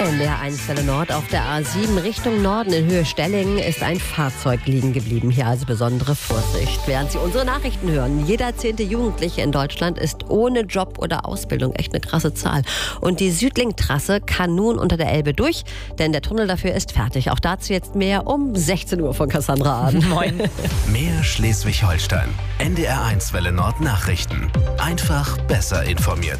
NDR 1 Welle Nord auf der A7 Richtung Norden in Höhe Stellingen ist ein Fahrzeug liegen geblieben. Hier also besondere Vorsicht. Während Sie unsere Nachrichten hören, jeder 10. Jugendliche in Deutschland ist ohne Job oder Ausbildung. Echt eine krasse Zahl. Und die Südlink-Trasse kann nun unter der Elbe durch, denn der Tunnel dafür ist fertig. Auch dazu jetzt mehr um 16 Uhr von Cassandra Ahn. Moin. Mehr Schleswig-Holstein. NDR 1 Welle Nord Nachrichten. Einfach besser informiert.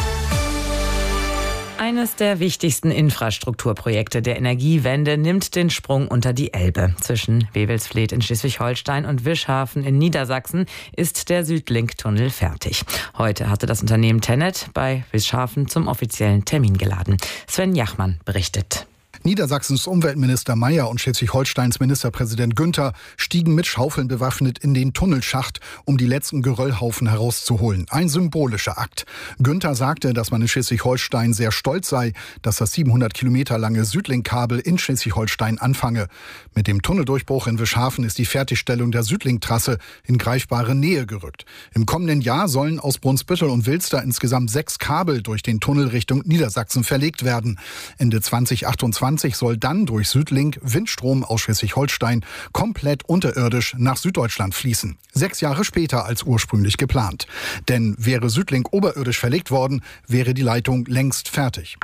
Eines der wichtigsten Infrastrukturprojekte der Energiewende nimmt den Sprung unter die Elbe. Zwischen Wewelsfleth in Schleswig-Holstein und Wischhafen in Niedersachsen ist der Südlink-Tunnel fertig. Heute hatte das Unternehmen TenneT bei Wischhafen zum offiziellen Termin geladen. Sven Jachmann berichtet. Niedersachsens Umweltminister Mayer und Schleswig-Holsteins Ministerpräsident Günther stiegen mit Schaufeln bewaffnet in den Tunnelschacht, um die letzten Geröllhaufen herauszuholen. Ein symbolischer Akt. Günther sagte, dass man in Schleswig-Holstein sehr stolz sei, dass das 700 Kilometer lange Südlink-Kabel in Schleswig-Holstein anfange. Mit dem Tunneldurchbruch in Wischhafen ist die Fertigstellung der Südlink-Trasse in greifbare Nähe gerückt. Im kommenden Jahr sollen aus Brunsbüttel und Wilster insgesamt 6 Kabel durch den Tunnel Richtung Niedersachsen verlegt werden. Ende 2028 soll dann durch Südlink Windstrom aus Schleswig-Holstein komplett unterirdisch nach Süddeutschland fließen. 6 Jahre später als ursprünglich geplant. Denn wäre Südlink oberirdisch verlegt worden, wäre die Leitung längst fertig.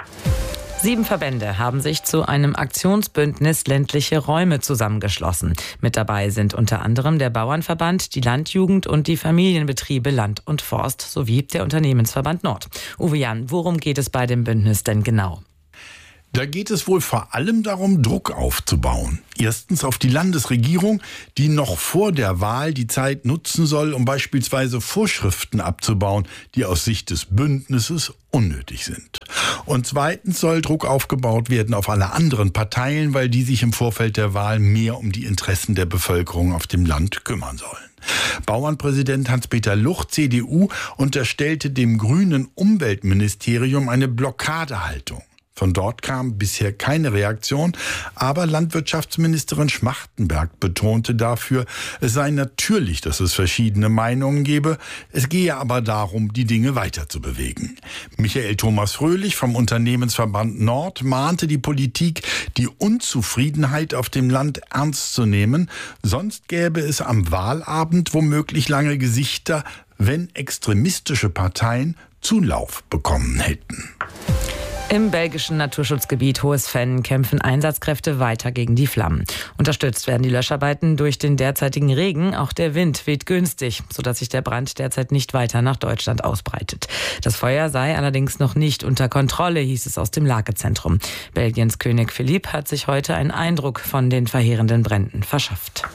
7 Verbände haben sich zu einem Aktionsbündnis ländliche Räume zusammengeschlossen. Mit dabei sind unter anderem der Bauernverband, die Landjugend und die Familienbetriebe Land und Forst sowie der Unternehmensverband Nord. Uwe Jan, worum geht es bei dem Bündnis denn genau? Da geht es wohl vor allem darum, Druck aufzubauen. Erstens auf die Landesregierung, die noch vor der Wahl die Zeit nutzen soll, um beispielsweise Vorschriften abzubauen, die aus Sicht des Bündnisses unnötig sind. Und zweitens soll Druck aufgebaut werden auf alle anderen Parteien, weil die sich im Vorfeld der Wahl mehr um die Interessen der Bevölkerung auf dem Land kümmern sollen. Bauernpräsident Hans-Peter Luch, CDU, unterstellte dem grünen Umweltministerium eine Blockadehaltung. Von dort kam bisher keine Reaktion, aber Landwirtschaftsministerin Schmachtenberg betonte dafür, es sei natürlich, dass es verschiedene Meinungen gebe, es gehe aber darum, die Dinge weiterzubewegen. Michael Thomas Fröhlich vom Unternehmensverband Nord mahnte die Politik, die Unzufriedenheit auf dem Land ernst zu nehmen, sonst gäbe es am Wahlabend womöglich lange Gesichter, wenn extremistische Parteien Zulauf bekommen hätten. Im belgischen Naturschutzgebiet Hohes Venn kämpfen Einsatzkräfte weiter gegen die Flammen. Unterstützt werden die Löscharbeiten durch den derzeitigen Regen. Auch der Wind weht günstig, sodass sich der Brand derzeit nicht weiter nach Deutschland ausbreitet. Das Feuer sei allerdings noch nicht unter Kontrolle, hieß es aus dem Lagezentrum. Belgiens König Philipp hat sich heute einen Eindruck von den verheerenden Bränden verschafft.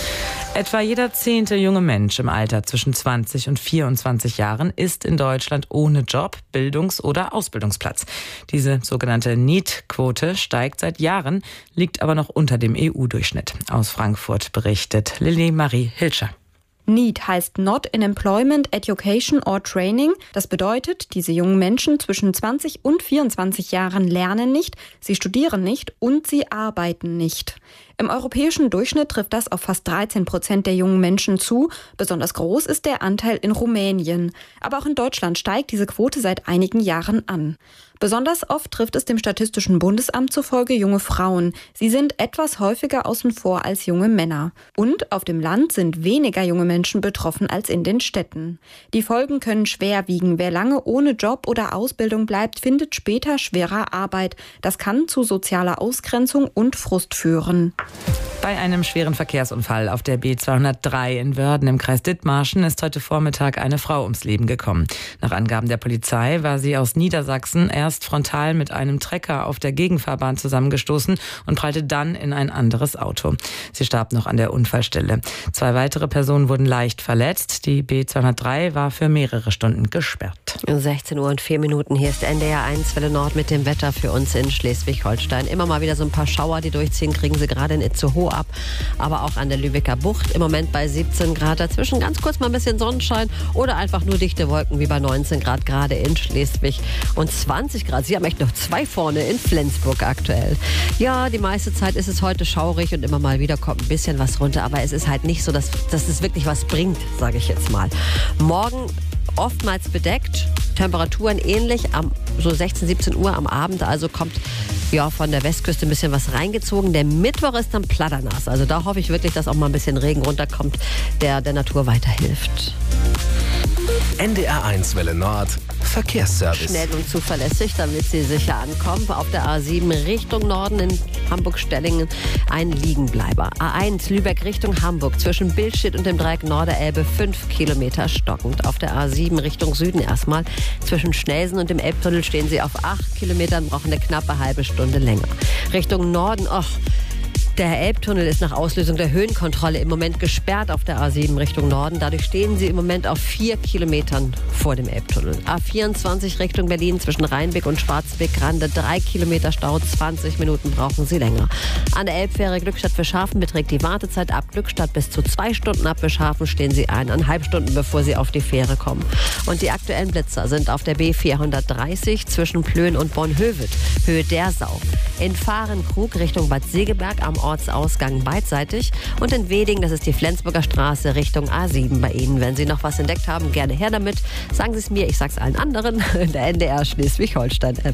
Etwa jeder 10. junge Mensch im Alter zwischen 20 und 24 Jahren ist in Deutschland ohne Job, Bildungs- oder Ausbildungsplatz. Diese sogenannte NEET-Quote steigt seit Jahren, liegt aber noch unter dem EU-Durchschnitt. Aus Frankfurt berichtet Lilly Marie Hilscher. NEET heißt Not in Employment, Education or Training. Das bedeutet, diese jungen Menschen zwischen 20 und 24 Jahren lernen nicht, sie studieren nicht und sie arbeiten nicht. Im europäischen Durchschnitt trifft das auf fast 13% der jungen Menschen zu. Besonders groß ist der Anteil in Rumänien. Aber auch in Deutschland steigt diese Quote seit einigen Jahren an. Besonders oft trifft es dem Statistischen Bundesamt zufolge junge Frauen. Sie sind etwas häufiger außen vor als junge Männer. Und auf dem Land sind weniger junge Menschen betroffen als in den Städten. Die Folgen können schwer wiegen. Wer lange ohne Job oder Ausbildung bleibt, findet später schwerer Arbeit. Das kann zu sozialer Ausgrenzung und Frust führen. Bei einem schweren Verkehrsunfall auf der B203 in Wörden im Kreis Dithmarschen ist heute Vormittag eine Frau ums Leben gekommen. Nach Angaben der Polizei war sie aus Niedersachsen erst frontal mit einem Trecker auf der Gegenfahrbahn zusammengestoßen und prallte dann in ein anderes Auto. Sie starb noch an der Unfallstelle. 2 weitere Personen wurden leicht verletzt. Die B203 war für mehrere Stunden gesperrt. 16 Uhr und 4 Minuten. Hier ist NDR 1 Welle Nord mit dem Wetter für uns in Schleswig-Holstein. Immer mal wieder so ein paar Schauer, die durchziehen, kriegen sie gerade in Itzehoe ab, aber auch an der Lübecker Bucht. Im Moment bei 17 Grad. Dazwischen ganz kurz mal ein bisschen Sonnenschein oder einfach nur dichte Wolken wie bei 19 Grad gerade in Schleswig und 20 Grad. Sie haben echt noch 2 vorne in Flensburg aktuell. Ja, die meiste Zeit ist es heute schaurig und immer mal wieder kommt ein bisschen was runter, aber es ist halt nicht so, dass es wirklich was bringt, sage ich jetzt mal. Morgen oftmals bedeckt, Temperaturen ähnlich, so 16, 17 Uhr am Abend, also kommt ja, von der Westküste ein bisschen was reingezogen. Der Mittwoch ist dann platternass. Also da hoffe ich wirklich, dass auch mal ein bisschen Regen runterkommt, der Natur weiterhilft. NDR1 Welle Nord Verkehrsservice. Schnell und zuverlässig, damit Sie sicher ankommen. Auf der A7 Richtung Norden in Hamburg-Stellingen ein Liegenbleiber. A1 Lübeck Richtung Hamburg zwischen Billstedt und dem Dreieck Norderelbe 5 Kilometer stockend. Auf der A7 Richtung Süden erstmal. Zwischen Schnelsen und dem Elbtunnel stehen Sie auf 8 Kilometern, brauchen eine knappe halbe Stunde länger. Richtung Norden, der Elbtunnel ist nach Auslösung der Höhenkontrolle im Moment gesperrt auf der A7 Richtung Norden. Dadurch stehen Sie im Moment auf 4 Kilometern vor dem Elbtunnel. A24 Richtung Berlin zwischen Rheinbeck und Schwarzbeck-Grande 3 Kilometer Stau, 20 Minuten brauchen Sie länger. An der Elbfähre Glückstadt Bischhafen beträgt die Wartezeit ab Glückstadt bis zu 2 Stunden. Ab Bischhafen stehen Sie 1,5 Stunden, bevor Sie auf die Fähre kommen. Und die aktuellen Blitzer sind auf der B430 zwischen Plön und Bornhöved, Höhe der Sau. In Fahrenkrug Richtung Bad Segeberg am Ortsausgang beidseitig und in Weding, das ist die Flensburger Straße Richtung A7 bei Ihnen. Wenn Sie noch was entdeckt haben, gerne her damit. Sagen Sie es mir, ich sag's allen anderen in der NDR Schleswig-Holstein-App.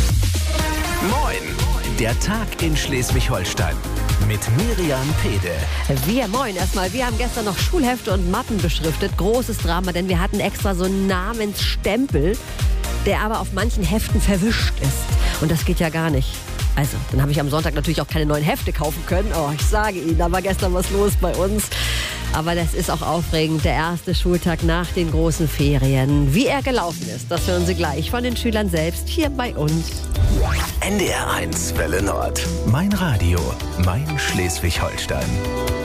Moin, der Tag in Schleswig-Holstein mit Miriam Pede. Moin erstmal. Wir haben gestern noch Schulhefte und Mappen beschriftet. Großes Drama, denn wir hatten extra so einen Namensstempel, der aber auf manchen Heften verwischt ist. Und das geht ja gar nicht. Also, dann habe ich am Sonntag natürlich auch keine neuen Hefte kaufen können. Ich sage Ihnen, da war gestern was los bei uns. Aber das ist auch aufregend, der erste Schultag nach den großen Ferien. Wie er gelaufen ist, das hören Sie gleich von den Schülern selbst hier bei uns. NDR1 Welle Nord. Mein Radio, mein Schleswig-Holstein.